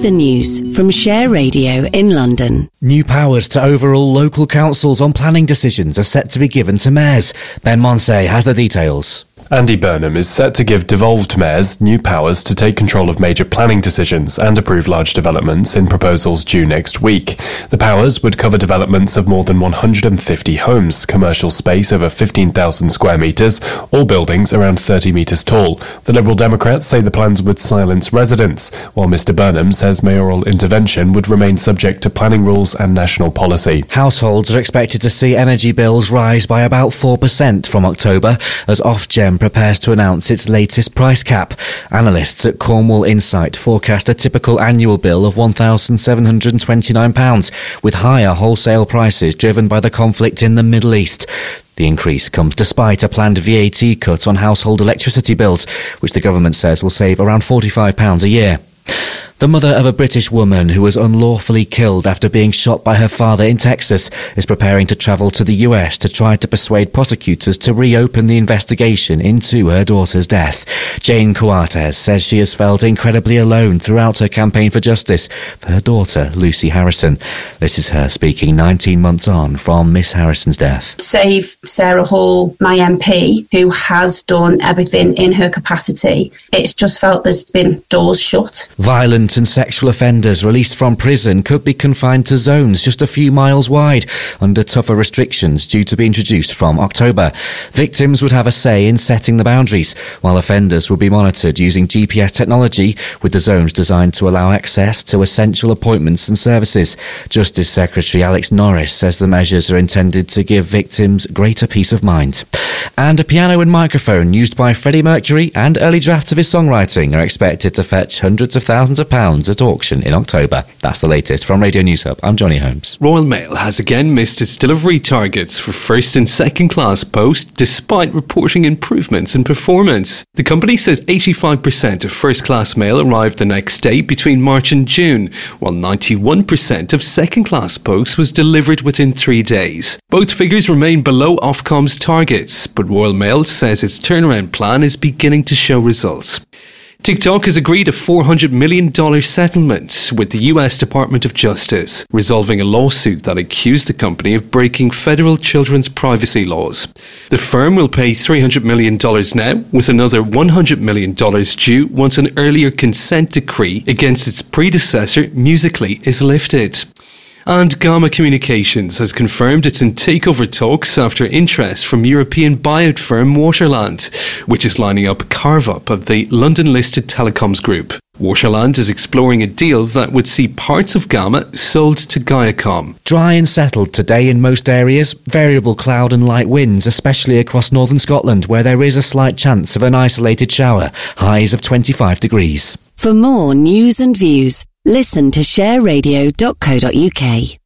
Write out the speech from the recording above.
the news from Share Radio in London. New powers to overrule local councils on planning decisions are set to be given to mayors. Ben Monsey has the details. Andy Burnham is set to give devolved mayors new powers to take control of major planning decisions and approve large developments in proposals due next week. The powers would cover developments of more than 150 homes, commercial space over 15,000 square metres, or buildings around 30 metres tall. The Liberal Democrats say the plans would silence residents, while Mr Burnham says mayoral intervention would remain subject to planning rules and national policy. Households are expected to see energy bills rise by about 4% from October as Ofgem prepares to announce its latest price cap. Analysts at Cornwall Insight forecast a typical annual bill of £1,729, with higher wholesale prices driven by the conflict in the Middle East. The increase comes despite a planned VAT cut on household electricity bills, which the government says will save around £45 a year. The mother of a British woman who was unlawfully killed after being shot by her father in Texas is preparing to travel to the US to try to persuade prosecutors to reopen the investigation into her daughter's death. Jane Coates says she has felt incredibly alone throughout her campaign for justice for her daughter, Lucy Harrison. This is her speaking 19 months on from Miss Harrison's death. Save Sarah Hall, my MP, who has done everything in her capacity. It's just felt there's been doors shut. Violent and sexual offenders released from prison could be confined to zones just a few miles wide under tougher restrictions due to be introduced from October. Victims would have a say in setting the boundaries, while offenders will be monitored using GPS technology, with the zones designed to allow access to essential appointments and services. Justice Secretary Alex Norris says the measures are intended to give victims greater peace of mind. And a piano and microphone used by Freddie Mercury and early drafts of his songwriting are expected to fetch hundreds of thousands of pounds at auction in October. That's the latest from Radio News Hub. I'm Johnny Holmes. Royal Mail has again missed its delivery targets for first and second class post, despite reporting improvements in performance. The company says 85% of first class mail arrived the next day between March and June, while 91% of second class post was delivered within 3 days. Both figures remain below Ofcom's targets, but Royal Mail says its turnaround plan is beginning to show results. TikTok has agreed a $400 million settlement with the US Department of Justice, resolving a lawsuit that accused the company of breaking federal children's privacy laws. The firm will pay $300 million now, with another $100 million due once an earlier consent decree against its predecessor, Musical.ly, is lifted. And Gamma Communications has confirmed it's in takeover talks after interest from European buyout firm Waterland, which is lining up a carve-up of the London-listed telecoms group. Waterland is exploring a deal that would see parts of Gamma sold to Gaiacom. Dry and settled today in most areas. Variable cloud and light winds, especially across northern Scotland, where there is a slight chance of an isolated shower. Highs of 25 degrees. For more news and views, listen to shareradio.co.uk.